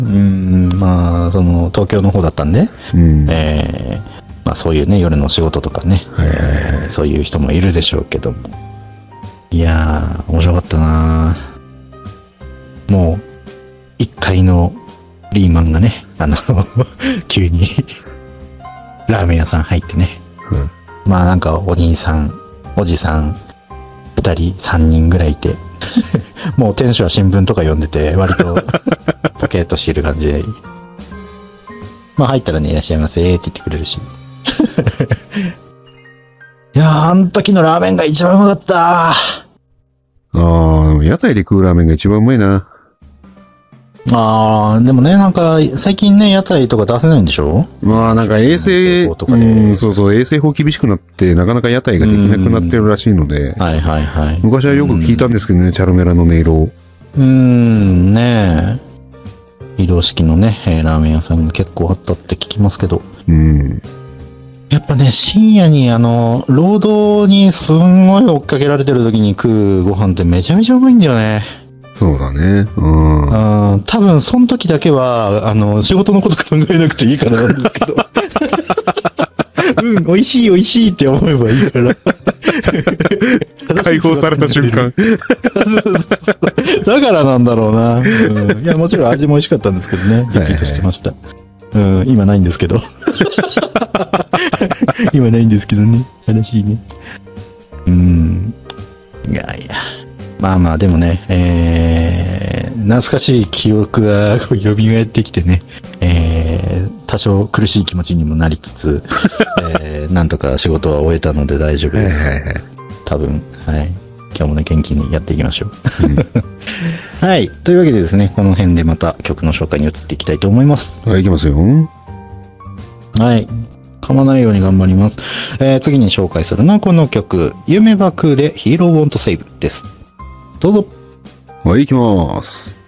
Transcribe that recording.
まあ、東京の方だったんで、まあそういうね、夜の仕事とかね、そういう人もいるでしょうけども。いやー、面白かったなー。もう、1階のリーマンがね、急に、ラーメン屋さん入ってね。まあなんか、お兄さん、おじさん、2人、3人ぐらいいて、もう店主は新聞とか読んでて、割と、ポケッとしてる感じで。まあ入ったらね、いらっしゃいませって言ってくれるし。いやー、あの時のラーメンが一番うまかった。 屋台で食うラーメンが一番うまいな。 でもね、なんか、最近ね、屋台とか出せないんでしょ？ まあなんか衛生、そうそう、衛生法厳しくなって、なかなか屋台ができなくなってるらしいので。昔はよく聞いたんですけどね、チャルメラの音色を。 ねえ。移動式のね、ラーメン屋さんが結構あったって聞きますけど。やっぱね、深夜に労働にすんごい追っかけられてる時に食うご飯ってめちゃめちゃうまいんだよね。 そうだね。 多分その時だけは、仕事のこと考えなくていいからなんですけど。美味しい美味しいって思えばいいから。 解放された瞬間。 だからなんだろうな。いや、もちろん味も美味しかったんですけどね。リピートしてました。今ないんですけど。今ないんですけどね。悲しいね。いやいや。まあまあ、でもね、懐かしい記憶が蘇ってきてね、多少苦しい気持ちにもなりつつ、なんとか仕事は終えたので大丈夫です。多分、はい。今日もね、元気にやっていきましょう。はい。というわけでですね、この辺でまた曲の紹介に移っていきたいと思います。 はい、いきますよ。 はい。噛まないように頑張ります。次に紹介するのはこの曲、夢バクでヒーローウォントセーブです。どうぞ。 はい、いきます。